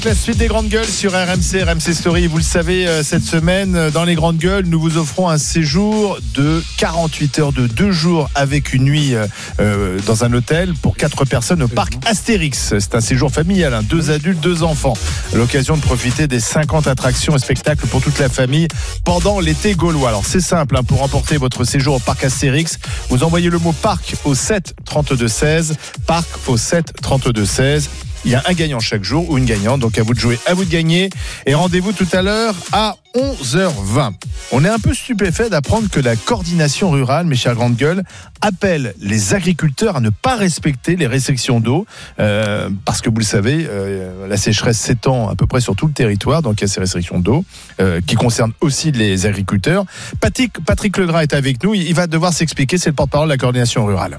La suite des Grandes Gueules sur RMC Story. Vous le savez, cette semaine, dans les Grandes Gueules, nous vous offrons un séjour de 48 heures de 2 jours avec une nuit dans un hôtel pour 4 personnes au parc Astérix. C'est un séjour familial, 2 adultes, 2 enfants. L'occasion de profiter des 50 attractions et spectacles pour toute la famille pendant l'été gaulois. Alors c'est simple, pour remporter votre séjour au parc Astérix, vous envoyez le mot parc au 7 32 16, parc au 7 32 16. Il y a un gagnant chaque jour ou une gagnante, donc à vous de jouer, à vous de gagner. Et rendez-vous tout à l'heure à 11h20. On est un peu stupéfait d'apprendre que la coordination rurale, mes chers Grandes Gueules, appelle les agriculteurs à ne pas respecter les restrictions d'eau, parce que vous le savez, la sécheresse s'étend à peu près sur tout le territoire, donc il y a ces restrictions d'eau qui concernent aussi les agriculteurs. Patrick Legras est avec nous, il va devoir s'expliquer, c'est le porte-parole de la coordination rurale.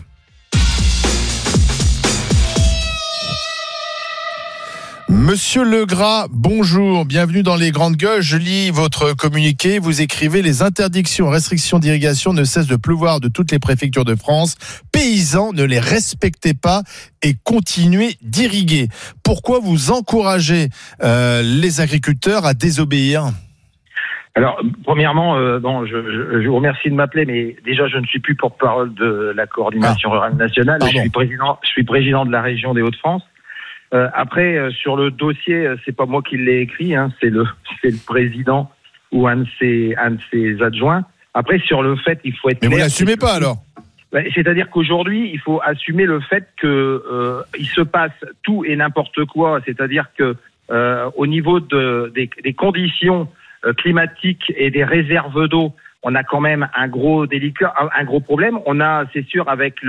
Monsieur Legras, bonjour, bienvenue dans les Grandes Gueules. Je lis votre communiqué, vous écrivez « Les interdictions, restrictions d'irrigation ne cessent de pleuvoir de toutes les préfectures de France. Paysans, ne les respectez pas et continuez d'irriguer. » Pourquoi vous encouragez les agriculteurs à désobéir ? Alors, premièrement, je vous remercie de m'appeler, mais déjà, je ne suis plus porte-parole de la coordination rurale nationale. Je suis président de la région des Hauts-de-France. Après, sur le dossier, c'est pas moi qui l'ai écrit, c'est le président ou un de ses adjoints. Après, sur le fait, il faut être clair. Mais vous l'assumez pas alors ? C'est-à-dire qu'aujourd'hui, il faut assumer le fait que il se passe tout et n'importe quoi. C'est-à-dire que au niveau des conditions climatiques et des réserves d'eau, on a quand même un gros problème. On a, c'est sûr,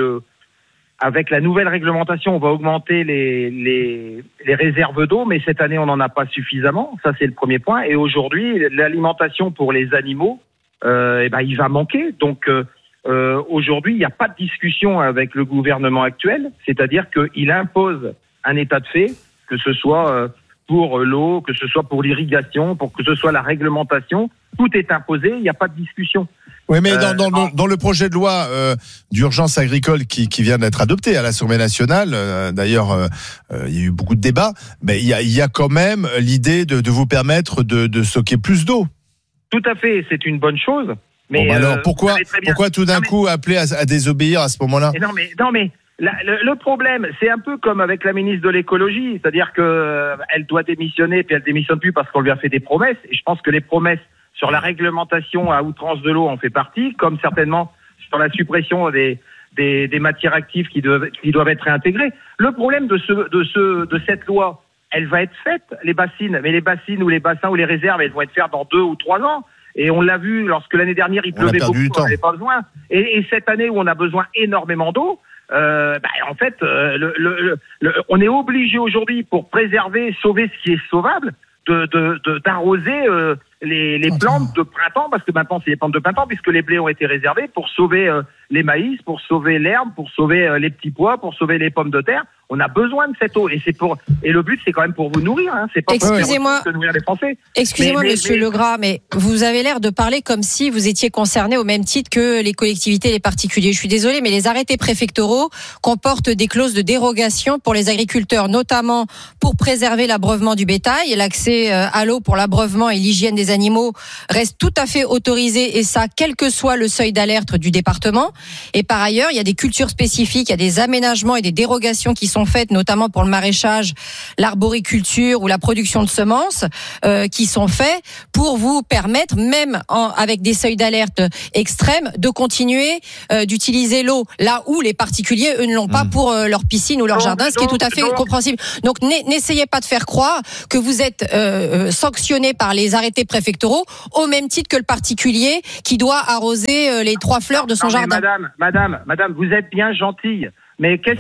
avec la nouvelle réglementation, on va augmenter les réserves d'eau, mais cette année, on n'en a pas suffisamment. Ça, c'est le premier point. Et aujourd'hui, l'alimentation pour les animaux, il va manquer. Donc, aujourd'hui, il n'y a pas de discussion avec le gouvernement actuel. C'est-à-dire qu'il impose un état de fait, que ce soit pour l'eau, que ce soit pour l'irrigation, pour que ce soit la réglementation. Tout est imposé, il n'y a pas de discussion. Oui, mais dans le projet de loi d'urgence agricole qui vient d'être adopté à l'Assemblée nationale, d'ailleurs, il y a eu beaucoup de débats, mais il y a quand même l'idée de vous permettre de stocker plus d'eau. Tout à fait, c'est une bonne chose. Mais alors pourquoi tout d'un coup appeler à désobéir à ce moment-là ? Non mais le problème, c'est un peu comme avec la ministre de l'écologie, c'est-à-dire que elle doit démissionner, puis elle démissionne plus parce qu'on lui a fait des promesses. Et je pense que les promesses sur la réglementation à outrance de l'eau en fait partie, comme certainement sur la suppression des matières actives qui doivent être réintégrées. Le problème de cette loi, elle va être faite, les bassines, mais les bassines ou les bassins ou les réserves, elles vont être faites dans 2 ou 3 ans. Et on l'a vu lorsque l'année dernière il pleuvait beaucoup, on n'avait pas besoin. Et cette année où on a besoin énormément d'eau, en fait, on est obligé aujourd'hui pour préserver, sauver ce qui est sauvable, d'arroser les plantes de printemps, parce que maintenant c'est les plantes de printemps, puisque les blés ont été réservés pour sauver les maïs, pour sauver l'herbe, pour sauver les petits pois, pour sauver les pommes de terre. On a besoin de cette eau et le but c'est quand même pour vous nourrir, c'est pas pour nourrir les Français. Excusez-moi, Monsieur Legras, mais vous avez l'air de parler comme si vous étiez concerné au même titre que les collectivités et les particuliers. Je suis désolée, mais les arrêtés préfectoraux comportent des clauses de dérogation pour les agriculteurs, notamment pour préserver l'abreuvement du bétail. Et l'accès à l'eau pour l'abreuvement et l'hygiène des animaux reste tout à fait autorisé, et ça, quel que soit le seuil d'alerte du département. Et par ailleurs, il y a des cultures spécifiques, il y a des aménagements et des dérogations qui sont faites, notamment pour le maraîchage, l'arboriculture ou la production de semences, qui sont faits pour vous permettre, même avec des seuils d'alerte extrêmes, de continuer d'utiliser l'eau là où les particuliers, eux, ne l'ont pas pour leur piscine ou leur jardin, ce qui est tout à fait compréhensible. Donc n'essayez pas de faire croire que vous êtes sanctionné par les arrêtés préfectoraux au même titre que le particulier qui doit arroser les 3 fleurs de son jardin. Madame, vous êtes bien gentille. Mais qu'est-ce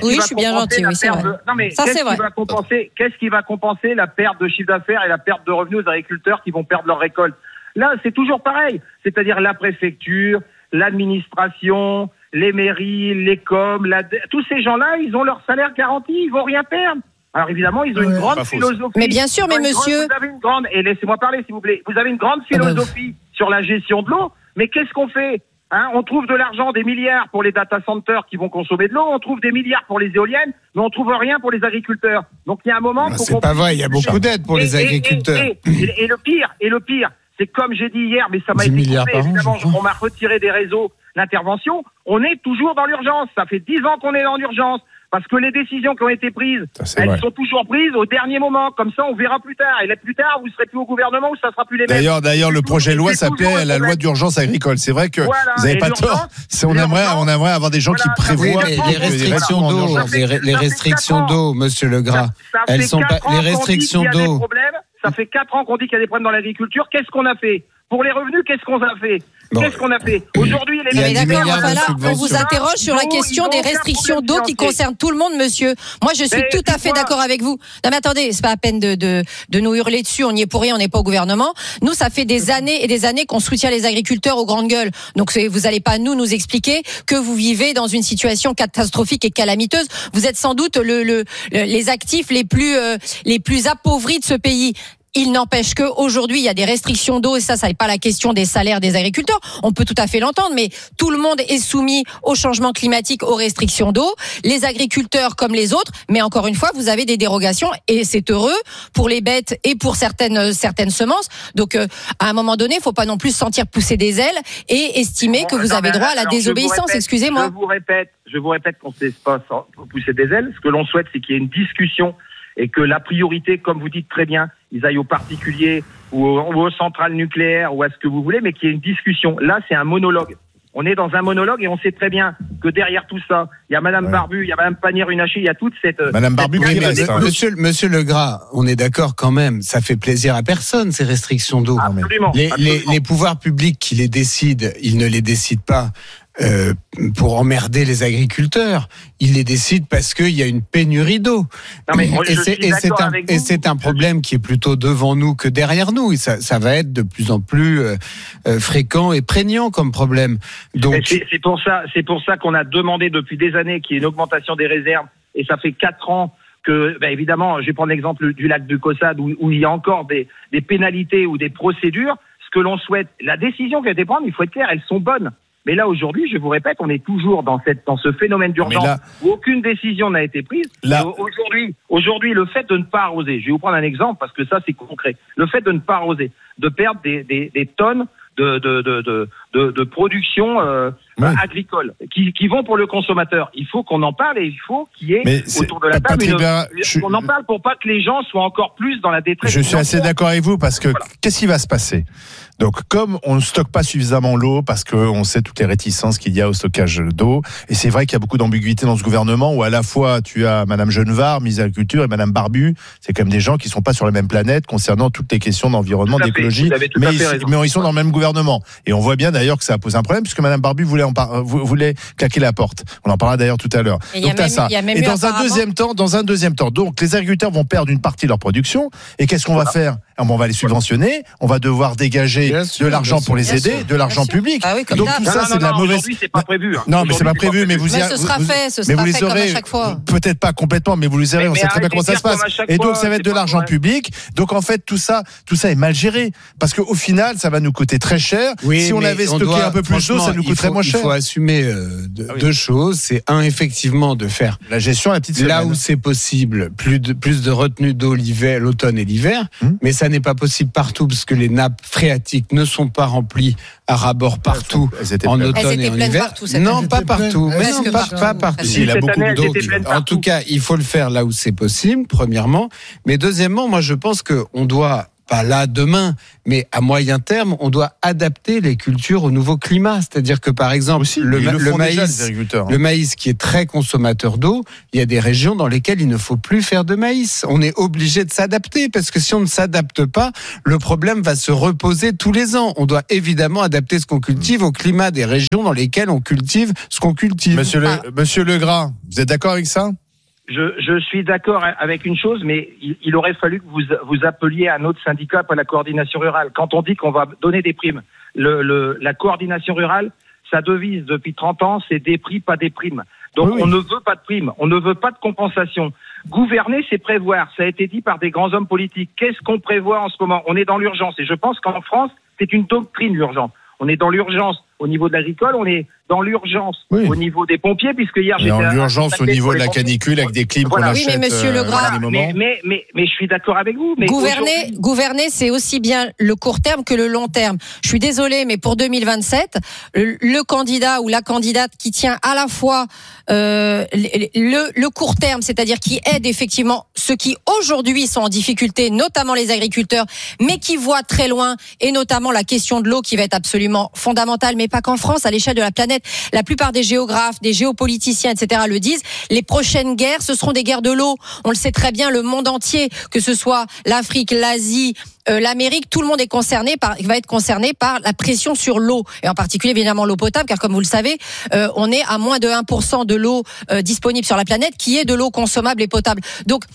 qui va compenser la perte de chiffre d'affaires et la perte de revenus aux agriculteurs qui vont perdre leur récolte ? Là, c'est toujours pareil. C'est-à-dire la préfecture, l'administration, les mairies, les coms, tous ces gens-là, ils ont leur salaire garanti, ils vont rien perdre. Alors évidemment, ils ont une grande philosophie. Mais bien sûr, mais monsieur... et laissez-moi parler, s'il vous plaît. Vous avez une grande philosophie sur la gestion de l'eau, mais qu'est-ce qu'on fait ? On trouve de l'argent, des milliards pour les data centers qui vont consommer de l'eau, on trouve des milliards pour les éoliennes, mais on trouve rien pour les agriculteurs. Donc il y a un moment... C'est pas vrai, il y a beaucoup d'aides pour les agriculteurs. Et le pire, c'est comme j'ai dit hier, mais ça m'a été coupé, évidemment, on m'a retiré des réseaux l'intervention, on est toujours dans l'urgence. Ça fait 10 ans qu'on est dans l'urgence. Parce que les décisions qui ont été prises, elles sont toujours prises au dernier moment. Comme ça, on verra plus tard. Et plus tard, vous serez plus au gouvernement ou ça sera plus les mêmes. D'ailleurs, le projet de loi s'appelait la loi d'urgence agricole. C'est vrai que vous n'avez pas tort. On aimerait avoir des gens qui prévoient. Oui, les restrictions d'eau, Monsieur Legras. Elles sont pas les restrictions d'eau. Ça fait 4 ans qu'on dit qu'il y a des problèmes dans l'agriculture. Qu'est-ce qu'on a fait? Pour les revenus, qu'est-ce qu'on a fait? Qu'est-ce qu'on a fait? Aujourd'hui, les on vous interroge sur la question des restrictions d'eau qui concernent tout le monde, monsieur. Moi, je suis tout à fait d'accord avec vous. Non, mais attendez, c'est pas la peine de nous hurler dessus. On n'y est pour rien, on n'est pas au gouvernement. Nous, ça fait des années et des années qu'on soutient les agriculteurs aux grandes gueules. Donc, vous allez pas nous expliquer que vous vivez dans une situation catastrophique et calamiteuse. Vous êtes sans doute les actifs les plus appauvris de ce pays. Il n'empêche que aujourd'hui il y a des restrictions d'eau et ça n'est pas la question des salaires des agriculteurs. On peut tout à fait l'entendre, mais tout le monde est soumis au changement climatique, aux restrictions d'eau. Les agriculteurs comme les autres, mais encore une fois, vous avez des dérogations et c'est heureux pour les bêtes et pour certaines semences. Donc à un moment donné, il faut pas non plus se sentir pousser des ailes et estimer que vous avez droit à la désobéissance. Excusez-moi. Je vous répète qu'on ne se laisse pas pousser des ailes. Ce que l'on souhaite, c'est qu'il y ait une discussion. Et que la priorité, comme vous dites très bien, ils aillent aux particuliers ou aux centrales nucléaires ou à ce que vous voulez, mais qu'il y ait une discussion. Là, c'est un monologue. On est dans un monologue et on sait très bien que derrière tout ça, il y a Madame Barbu, il y a Madame Pannier-Runacher, il y a toute cette... Madame Barbu, Monsieur Legras, on est d'accord quand même, ça fait plaisir à personne, ces restrictions d'eau. Absolument. Les pouvoirs publics qui les décident, ils ne les décident pas pour emmerder les agriculteurs. Ils les décident parce qu'il y a une pénurie d'eau. Et c'est un problème qui est plutôt devant nous que derrière nous. Et ça va être de plus en plus fréquent et prégnant comme problème. Donc c'est pour ça qu'on a demandé depuis des années qu'il y ait une augmentation des réserves. Et ça fait 4 ans que, évidemment, je vais prendre l'exemple du lac du Caussade où il y a encore des pénalités ou des procédures. Ce que l'on souhaite, la décision qui a été prise, il faut être clair, elles sont bonnes. Mais là, aujourd'hui, je vous répète, on est toujours dans ce phénomène d'urgence où aucune décision n'a été prise. Aujourd'hui, le fait de ne pas arroser, je vais vous prendre un exemple parce que ça, c'est concret. Le fait de ne pas arroser, de perdre des tonnes de production agricole qui vont pour le consommateur. Il faut qu'on en parle et il faut qu'il y ait autour de la table on en parle pour pas que les gens soient encore plus dans la détresse. Je suis assez d'accord avec vous parce que qu'est-ce qui va se passer? Donc, comme on ne stocke pas suffisamment l'eau, parce qu'on sait toutes les réticences qu'il y a au stockage d'eau, et c'est vrai qu'il y a beaucoup d'ambiguïté dans ce gouvernement, où à la fois tu as Madame Genevard, ministre de l'Agriculture, et Madame Barbu, c'est quand même des gens qui ne sont pas sur la même planète concernant toutes les questions d'environnement, d'écologie, mais ils sont dans le même gouvernement. Et on voit bien d'ailleurs que ça pose un problème, puisque Madame Barbu voulait claquer la porte. On en parlera d'ailleurs tout à l'heure. Donc t'as ça. Et dans un deuxième temps, donc les agriculteurs vont perdre une partie de leur production, et qu'est-ce qu'on va faire? On va les subventionner, on va devoir dégager de l'argent pour les aider, de l'argent public. Ah oui, donc tout ça, c'est de la mauvaise. Aujourd'hui, c'est pas prévu. Non, mais c'est pas prévu, mais ce sera fait comme à chaque fois. Peut-être pas complètement, mais vous les aurez. On sait très bien comment ça se passe. Et donc ça va être de l'argent public. Donc en fait, tout ça est mal géré, parce qu'au final, ça va nous coûter très cher. Si on avait stocké un peu plus d'eau, ça nous coûterait moins cher. Il faut assumer deux choses. C'est effectivement, de faire la gestion à la petite semaine. Là où c'est possible, plus de retenue d'eau l'automne et l'hiver, mais ça n'est pas possible partout parce que les nappes phréatiques ne sont pas remplies à ras-bord partout en automne et en hiver. Non, pas partout. Pas partout. Il a beaucoup d'eau. En tout cas, il faut le faire là où c'est possible, premièrement. Mais deuxièmement, moi je pense qu'on doit, pas là demain, mais à moyen terme, on doit adapter les cultures au nouveau climat. C'est-à-dire que, par exemple, le maïs qui est très consommateur d'eau, il y a des régions dans lesquelles il ne faut plus faire de maïs. On est obligé de s'adapter, parce que si on ne s'adapte pas, le problème va se reposer tous les ans. On doit évidemment adapter ce qu'on cultive au climat des régions dans lesquelles on cultive ce qu'on cultive. Monsieur Legras, vous êtes d'accord avec ça? Je suis d'accord avec une chose, mais il aurait fallu que vous appeliez à notre syndicat, pas la coordination rurale. Quand on dit qu'on va donner des primes, la coordination rurale, sa devise depuis 30 ans, c'est des prix, pas des primes. Donc on ne veut pas de primes, on ne veut pas de compensation. Gouverner, c'est prévoir. Ça a été dit par des grands hommes politiques. Qu'est-ce qu'on prévoit en ce moment? On est dans l'urgence. Et je pense qu'en France, c'est une doctrine, l'urgence. On est dans l'urgence au niveau de l'agricole, on est dans l'urgence au niveau des pompiers, puisque hier j'étais dans l'urgence au niveau de la canicule avec des clims qu'on achète. Oui, mais Monsieur Legras, mais je suis d'accord avec vous. Mais gouverner, c'est aussi bien le court terme que le long terme. Je suis désolée, mais pour 2027, le candidat ou la candidate qui tient à la fois le court terme, c'est-à-dire qui aide effectivement ceux qui aujourd'hui sont en difficulté, notamment les agriculteurs, mais qui voient très loin, et notamment la question de l'eau qui va être absolument fondamentale, mais pas qu'en France, à l'échelle de la planète. La plupart des géographes, des géopoliticiens, etc. le disent. Les prochaines guerres, ce seront des guerres de l'eau. On le sait très bien, le monde entier, que ce soit l'Afrique, l'Asie, l'Amérique, tout le monde va être concerné par la pression sur l'eau, et en particulier évidemment l'eau potable, car comme vous le savez, on est à moins de 1% de l'eau disponible sur la planète qui est de l'eau consommable et potable. Donc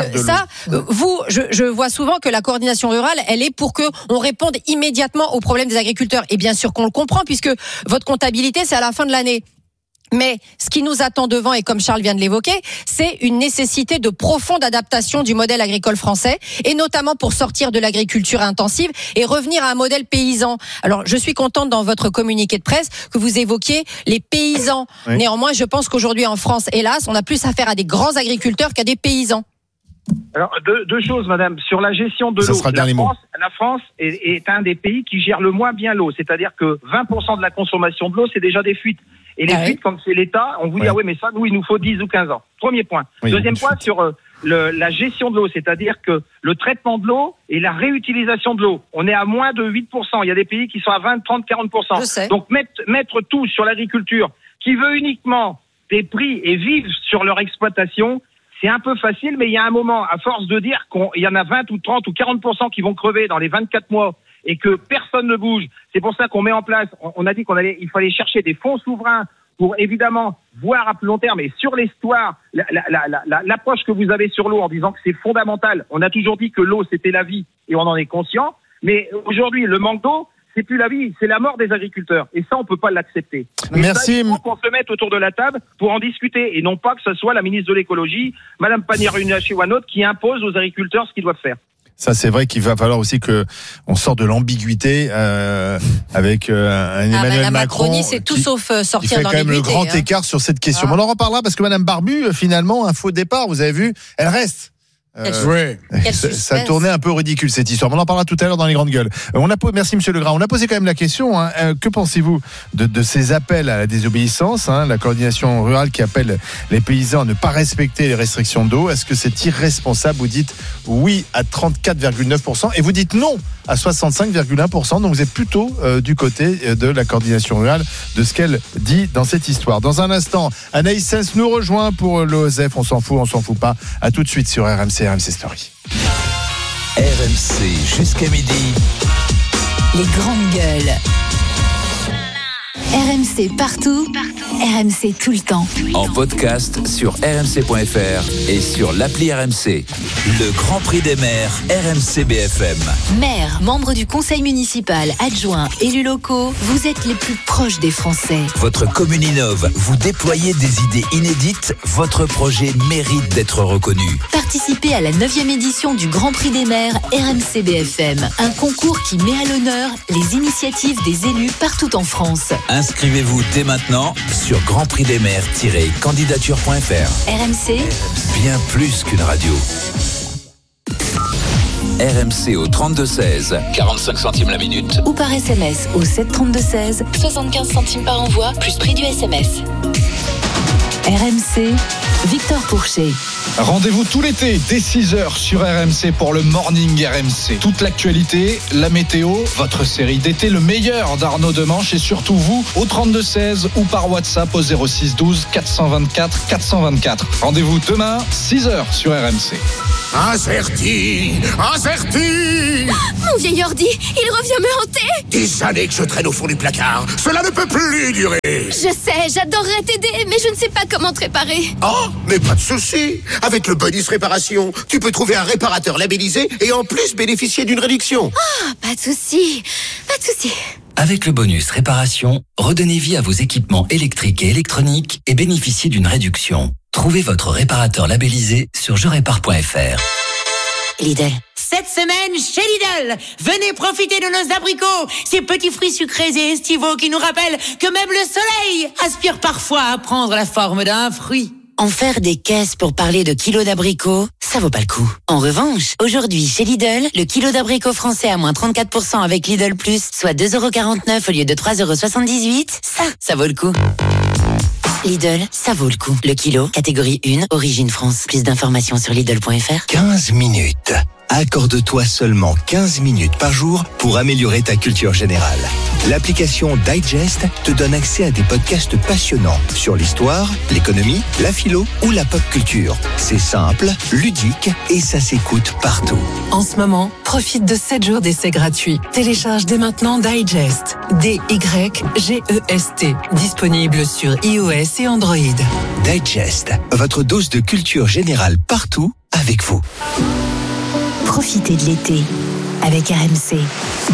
je vois souvent que la coordination rurale, elle est pour que on réponde immédiatement aux problèmes des agriculteurs. Et bien sûr qu'on le comprend, puisque votre comptabilité, c'est à la fin de l'année. Mais ce qui nous attend devant, et comme Charles vient de l'évoquer, c'est une nécessité de profonde adaptation du modèle agricole français, et notamment pour sortir de l'agriculture intensive et revenir à un modèle paysan. Alors, je suis contente dans votre communiqué de presse que vous évoquiez les paysans. Oui. Néanmoins, je pense qu'aujourd'hui en France, hélas, on a plus affaire à des grands agriculteurs qu'à des paysans. Alors, deux choses, madame. Sur la gestion de l'eau, la France est un des pays qui gère le moins bien l'eau. C'est-à-dire que 20% de la consommation de l'eau, c'est déjà des fuites. Et les fuites, comme c'est l'État, on vous dit, mais ça, nous, il nous faut 10 ou 15 ans. Premier point. Oui, deuxième point, sur la gestion de l'eau, c'est-à-dire que le traitement de l'eau et la réutilisation de l'eau, on est à moins de 8%. Il y a des pays qui sont à 20, 30, 40%. Je sais. Donc, mettre tout sur l'agriculture, qui veut uniquement des prix et vivre sur leur exploitation, c'est un peu facile, mais il y a un moment, à force de dire qu'il y en a 20 ou 30 ou 40% qui vont crever dans les 24 mois et que personne ne bouge. C'est pour ça qu'on met en place, on a dit il fallait chercher des fonds souverains pour évidemment voir à plus long terme. Et sur l'histoire, l'approche que vous avez sur l'eau en disant que c'est fondamental, on a toujours dit que l'eau c'était la vie et on en est conscient, mais aujourd'hui le manque d'eau, c'est plus la vie, c'est la mort des agriculteurs. Et ça, on peut pas l'accepter. Merci. Il faut qu'on se mette autour de la table pour en discuter et non pas que ce soit la ministre de l'écologie, Madame Pannier-Runacher ou un autre, qui impose aux agriculteurs ce qu'ils doivent faire. Ça, c'est vrai qu'il va falloir aussi que on sorte de l'ambiguïté avec un Emmanuel la Macron. Macronie, c'est tout sauf sortir d'ambiguïté. Il fait quand même le grand écart sur cette question. On en reparlera parce que Madame Barbu, finalement, un faux départ, vous avez vu, elle reste. Ça tournait un peu ridicule cette histoire. On en parlera tout à l'heure dans les grandes gueules. Merci Monsieur Legras. On a posé quand même la question. Que pensez-vous de ces appels à la désobéissance, la coordination rurale qui appelle les paysans à ne pas respecter les restrictions d'eau? Est-ce que c'est irresponsable? Vous dites oui à 34,9% et vous dites non à 65,1%. Donc vous êtes plutôt du côté de la coordination rurale, de ce qu'elle dit dans cette histoire. Dans un instant, Anaïs Sens nous rejoint pour l'OSEF. On s'en fout pas. À tout de suite sur RMC Story. RMC jusqu'à midi. Les grandes gueules. RMC partout. RMC tout le temps. En podcast sur rmc.fr et sur l'appli RMC. Le Grand Prix des maires RMC BFM. Maires, membres du conseil municipal, adjoints, élus locaux, vous êtes les plus proches des Français. Votre commune innove, vous déployez des idées inédites, votre projet mérite d'être reconnu. Participez à la 9e édition du Grand Prix des maires RMC BFM. Un concours qui met à l'honneur les initiatives des élus partout en France. Inscrivez-vous dès maintenant sur grandprixdesmaires-candidature.fr. RMC, bien plus qu'une radio. RMC au 32-16, 45 centimes la minute. Ou par SMS au 732-16, 75 centimes par envoi, plus prix du SMS. RMC, Victor Pourchet. Rendez-vous tout l'été dès 6h sur RMC pour le Morning RMC. Toute l'actualité, la météo, votre série d'été, le meilleur d'Arnaud Demanche et surtout vous au 32-16 ou par WhatsApp au 06 12 424 424. Rendez-vous demain 6h sur RMC. Incerti. Mon vieil ordi, il revient me hanter. Des années que je traîne au fond du placard. Cela ne peut plus durer. Je sais, j'adorerais t'aider, mais je ne sais pas comment te réparer. Oh, mais pas de souci. Avec le bonus réparation, tu peux trouver un réparateur labellisé et en plus bénéficier d'une réduction. Ah, pas de souci. Avec le bonus réparation, redonnez vie à vos équipements électriques et électroniques et bénéficiez d'une réduction. Trouvez votre réparateur labellisé sur jerépare.fr. Lidl. Cette semaine, chez Lidl, venez profiter de nos abricots, ces petits fruits sucrés et estivaux qui nous rappellent que même le soleil aspire parfois à prendre la forme d'un fruit. En faire des caisses pour parler de kilos d'abricots, ça vaut pas le coup. En revanche, aujourd'hui, chez Lidl, le kilo d'abricots français à moins 34% avec Lidl Plus, soit 2,49€ au lieu de 3,78€, ça vaut le coup. Lidl, ça vaut le coup. Le kilo, catégorie 1, origine France. Plus d'informations sur Lidl.fr. 15 minutes. Accorde-toi seulement 15 minutes par jour pour améliorer ta culture générale. L'application Digest te donne accès à des podcasts passionnants sur l'histoire, l'économie, la philo ou la pop culture. C'est simple, ludique et ça s'écoute partout. En ce moment, profite de 7 jours d'essai gratuit. Télécharge dès maintenant Digest. D-Y-G-E-S-T. Disponible sur iOS et Android. Digest, votre dose de culture générale partout avec vous. Profitez de l'été avec RMC.